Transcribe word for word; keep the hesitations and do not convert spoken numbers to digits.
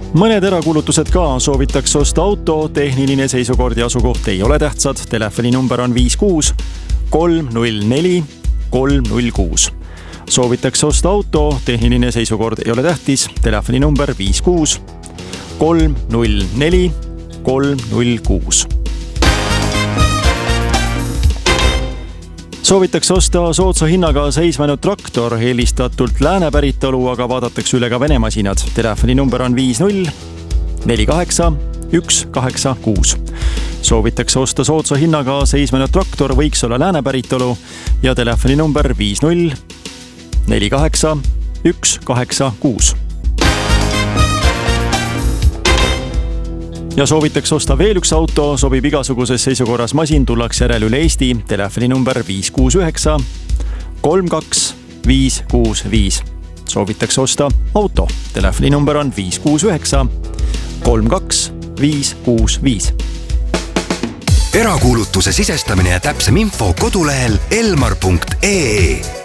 Mõned erakuulutused ka. Soovitakse osta auto, tehniline seisukord ja asukoht ei ole tähtsad. Telefoninumber on viis kuus kolm null neli kolm null kuus. Soovitakse osta auto, tehniline seisukord ei ole tähtis. Telefoninumber viis kuus kolm null neli kolm null kuus. Soovitakse osta soodsa hinnaga seisvanud traktor, helistatult lääne päritolu, aga vaadatakse üle ka Vene masinad. Telefoninumber on viis null neli kaheksa üks kaheksa kuus. Soovitakse osta soodsa hinnaga seisvanud traktor, võiks olla lääne päritolu ja telefoninumber viis null neli kaheksa üks kaheksa kuus. Ja soovitakse osta veel üks auto, sobib igasuguses seisukorras masin, tullakse järel üle Eesti. Telefoninumber viis kuus üheksa kolm kaks viis kuus viis. Soovitakse osta auto. Telefoninumber on viis kuus üheksa kolm kaks viis kuus viis. Erakuulutuse sisestamine ja täpsem info kodulehel elmar punkt ee.